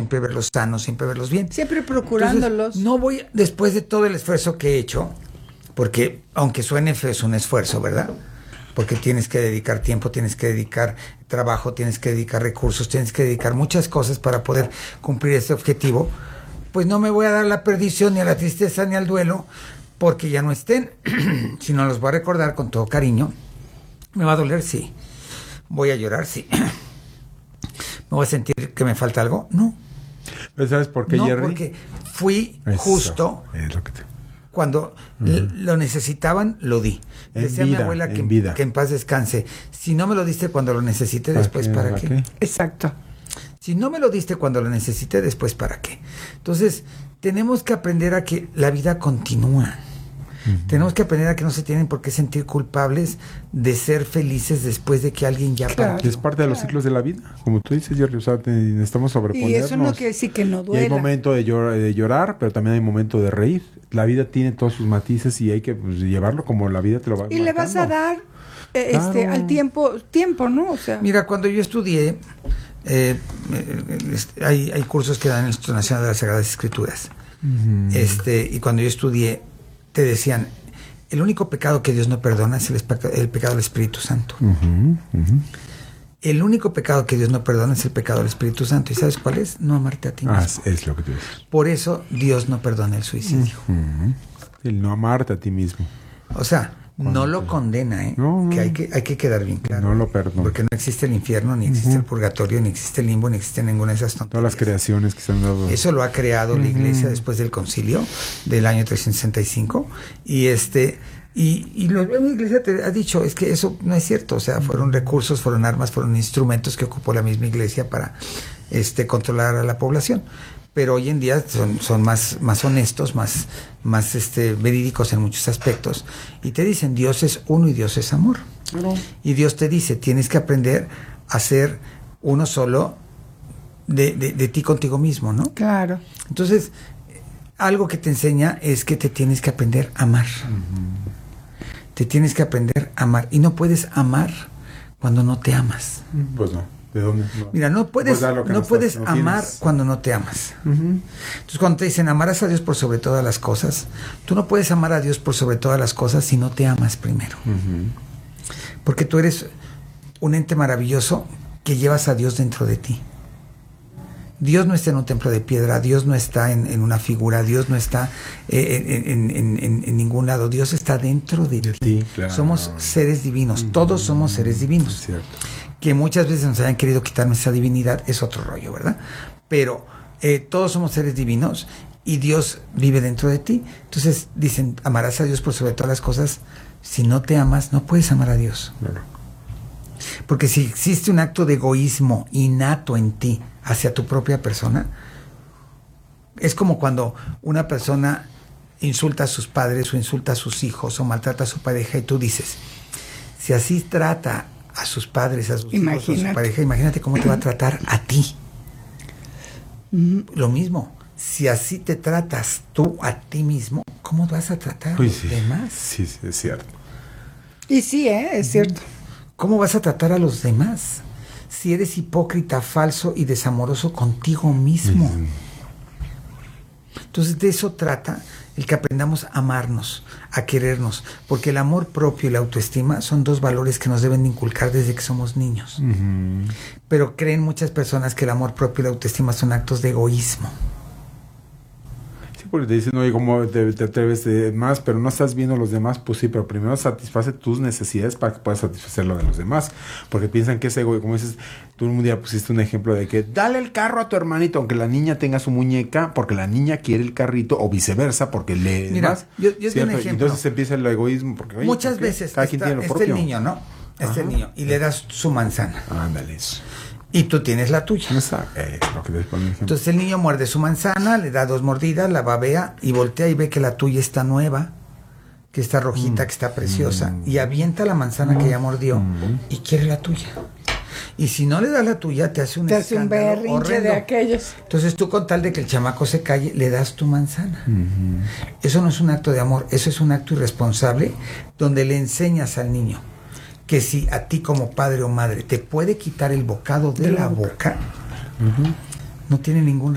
siempre verlos sanos, siempre verlos bien. Siempre procurándolos. Entonces, no voy, después de todo el esfuerzo que he hecho, porque aunque suene feo, es un esfuerzo, ¿verdad? Porque tienes que dedicar tiempo, tienes que dedicar trabajo, tienes que dedicar recursos, tienes que dedicar muchas cosas para poder cumplir este objetivo. Pues no me voy a dar la perdición, ni a la tristeza, ni al duelo, porque ya no estén, sino los voy a recordar con todo cariño. ¿Me va a doler? Sí. ¿Voy a llorar? Sí. ¿Me voy a sentir que me falta algo? No. ¿Pero sabes por qué, no, Jerry? Porque fui justo es lo que cuando lo necesitaban, lo di. Decía mi abuela que en paz descanse. Si no me lo diste cuando lo necesité, después ¿para qué? Exacto. Si no me lo diste cuando lo necesité, después ¿para qué? Entonces, tenemos que aprender a que la vida continúa. Tenemos que aprender a que no se tienen por qué sentir culpables de ser felices después de que alguien ya partió. Es parte de los ciclos de la vida, como tú dices, Jerry. O sea, necesitamos sobreponernos. Y eso no quiere decir que no duela. Y hay momento de llorar, pero también hay momento de reír. La vida tiene todos sus matices y hay que llevarlo como la vida te lo va a Y le vas a dar al tiempo, ¿no? O sea, mira, cuando yo estudié, hay cursos que dan en el Instituto Nacional de las Sagradas Escrituras. Y cuando yo estudié, te decían, el único pecado que Dios no perdona es el pecado del Espíritu Santo. El único pecado que Dios no perdona es el pecado del Espíritu Santo. ¿Y sabes cuál es? No amarte a ti mismo. Es lo que tú dices. Por eso Dios no perdona el suicidio. El no amarte a ti mismo. O sea, no lo condena, que hay que quedar bien claro. No lo perdona. Porque no existe el infierno, ni existe el purgatorio, ni existe el limbo, ni existe ninguna de esas tonterías. Todas las creaciones que se han dado. Eso lo ha creado la Iglesia después del concilio del año 365. Y la Iglesia te ha dicho, es que eso no es cierto. O sea, fueron recursos, fueron armas, fueron instrumentos que ocupó la misma Iglesia para controlar a la población. Pero hoy en día son más honestos, más verídicos en muchos aspectos. Y te dicen, Dios es uno y Dios es amor. Y Dios te dice, tienes que aprender a ser uno solo de ti contigo mismo, ¿no? Claro. Entonces, algo que te enseña es que te tienes que aprender a amar. Te tienes que aprender a amar. Y no puedes amar cuando no te amas. Pues no. ¿De dónde? No. Mira, no puedes amar cuando no te amas. Entonces, cuando te dicen amarás a Dios por sobre todas las cosas, tú no puedes amar a Dios por sobre todas las cosas si no te amas primero. Porque tú eres un ente maravilloso que llevas a Dios dentro de ti. Dios no está en un templo de piedra, Dios no está en una figura, Dios no está en ningún lado, Dios está dentro de ti. Claro. Somos seres divinos, todos somos seres divinos. Es cierto. Que muchas veces nos hayan querido quitarme esa divinidad, es otro rollo, ¿verdad? Pero todos somos seres divinos y Dios vive dentro de ti. Entonces dicen, amarás a Dios por sobre todas las cosas. Si no te amas, no puedes amar a Dios. Claro. Porque si existe un acto de egoísmo innato en ti hacia tu propia persona, es como cuando una persona insulta a sus padres o insulta a sus hijos o maltrata a su pareja y tú dices, si así trata a sus padres, a sus hijos, a su pareja, imagínate cómo te va a tratar a ti. Lo mismo, si así te tratas tú a ti mismo, ¿cómo vas a tratar a los demás? Sí, es cierto. Y sí, es cierto. ¿Cómo vas a tratar a los demás si eres hipócrita, falso y desamoroso contigo mismo? Entonces de eso trata el que aprendamos a amarnos, a querernos, porque el amor propio y la autoestima son dos valores que nos deben de inculcar desde que somos niños. Pero creen muchas personas que el amor propio y la autoestima son actos de egoísmo. Porque te dicen, oye, ¿cómo te atreves de más? Pero no estás viendo a los demás. Pues sí, pero primero satisface tus necesidades para que puedas satisfacer lo de los demás. Porque piensan que es ego. Y como dices, tú un día pusiste un ejemplo de que dale el carro a tu hermanito, aunque la niña tenga su muñeca, porque la niña quiere el carrito, o viceversa, porque le... Mira, más, yo te doy un ejemplo. Entonces empieza el egoísmo. Porque, oye, muchas veces cada quien tiene lo propio. El niño, ¿no? El niño. Y le das su manzana. Ándale eso. Y tú tienes la tuya. Entonces el niño muerde su manzana, le da 2 mordidas, la babea y voltea y ve que la tuya está nueva, que está rojita, que está preciosa, y avienta la manzana que ya mordió y quiere la tuya. Y si no le das la tuya, te hace un berrinche horrendo de aquellos. Entonces tú, con tal de que el chamaco se calle, le das tu manzana. Eso no es un acto de amor, eso es un acto irresponsable donde le enseñas al niño que si a ti como padre o madre te puede quitar el bocado de la boca, no tiene ningún